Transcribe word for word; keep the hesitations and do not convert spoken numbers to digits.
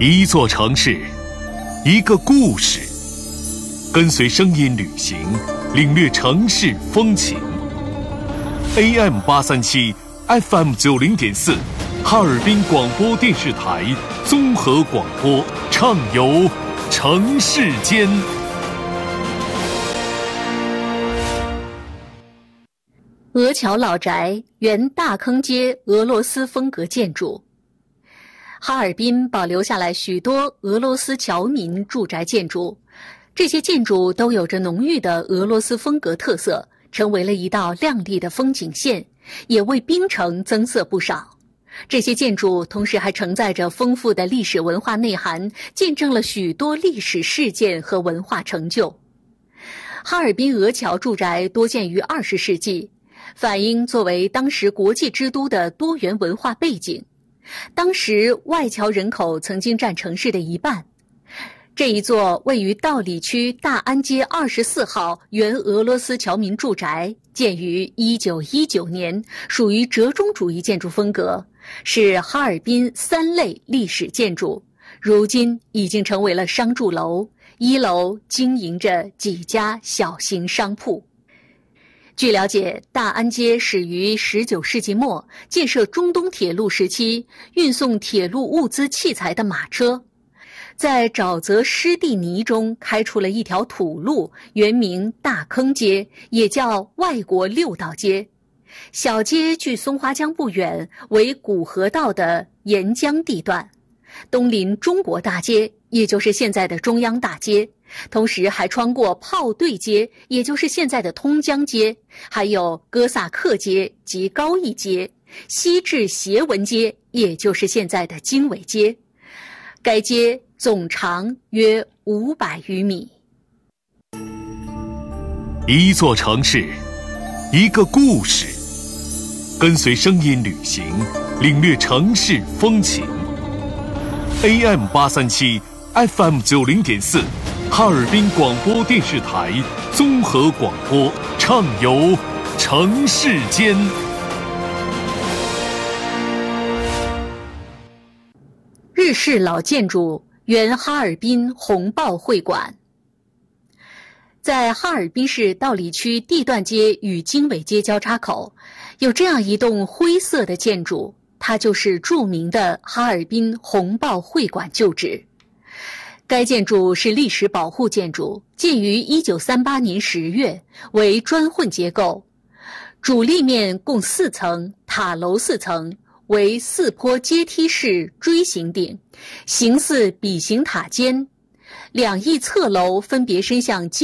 一座城市，一个故事，跟随声音旅行，领略城市风情。A M 八三七 F M 九零点四，哈尔滨广播电视台综合广播，畅游城市间。 鹅桥老宅原大坑街俄罗斯风格建筑。哈尔滨保留下来许多俄罗斯侨民住宅建筑，这些建筑都有着浓郁的俄罗斯风格特色，成为了一道亮丽的风景线，也为滨城增色不少。这些建筑同时还承载着丰富的历史文化内涵，见证了许多历史事件和文化成就。哈尔滨鹅桥住宅多建于二十世纪，反映作为当时国际之都的多元文化背景。当时外侨人口曾经占城市的一半。这一座位于道里区大安街二十四号原俄罗斯侨民住宅，建于一九一九年，属于折中主义建筑风格，是哈尔滨三类历史建筑，如今已经成为了商住楼，一楼经营着几家小型商铺。据了解，大安街始于十九世纪末，建设中东铁路时期运送铁路物资器材的马车，在沼泽湿地泥中开出了一条土路，原名大坑街，也叫外国六道街。小街距松花江不远，为古河道的沿江地段，东临中国大街，也就是现在的中央大街，同时还穿过炮队街，也就是现在的通江街，还有哥萨克街及高义街，西至协文街，也就是现在的经纬街。该街总长约五百余米。 一座城市，一个故事，跟随声音旅行，领略城市风情。A M 八三七 F M 九零点四，哈尔滨广播电视台综合广播，畅游城市间。 日式老建筑原哈尔滨红报会馆。在哈尔滨市道里区地段街与经纬街交叉口，有这样一栋灰色的建筑，它就是著名的哈尔滨红报会馆旧址。该建筑是历史保护建筑，建于一九三八年十月，为砖混结构，主立面共四层，塔楼四层，为四坡阶梯式锥形顶，形似笔形塔尖，两翼侧楼分别伸向